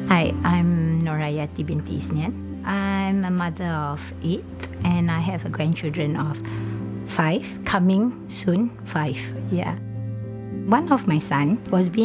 Hi, I'm Norayati binti Isnian. I'm a mother of 8 and I have a grandchildren of 5, coming soon 5. Yeah. One of my son was being